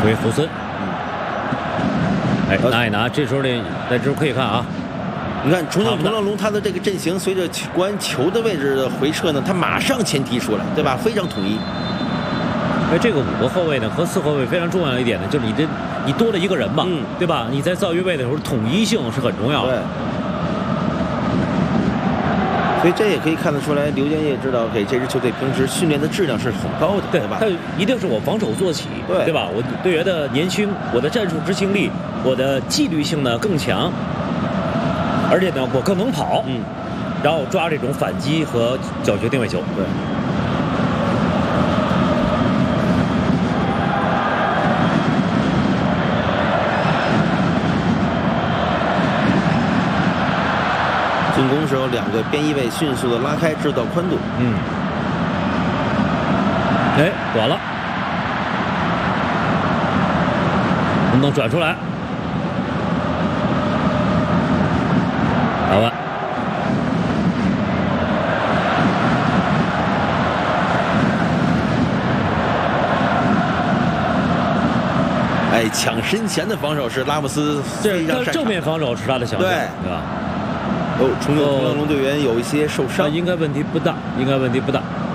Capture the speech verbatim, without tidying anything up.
为福森。哎，拿一拿，这时候呢，在这可以看啊， 你看重庆同乐龙他的这个阵型，随着国安球的位置的回撤呢，他马上前提出来，对吧？非常统一。 哎，这个五个后卫呢和四后卫非常重要一点呢，就是你这你多了一个人嘛， 嗯， 对吧？你在造越位的时候，统一性是很重要的。 对。所以这也可以看得出来，刘建业知道给这支球队平时训练的质量是很高的， 对, 对吧？ 他一定是我防守做起， 对对吧？我队员的年轻，我的战术执行力，我的纪律性呢更强，而且呢我更能跑， 嗯， 然后抓这种反击和角球定位球， 对。进攻时候，两个边翼位迅速的拉开，制造宽度。 嗯，哎，短了，能不能转出来？好吧。 哎，抢身前的防守是拉姆斯非常擅长， 正面防守是他的强项， 对， 对吧？ 哦，重庆同乐龙队员有一些受伤， 应该问题不大，应该问题不大。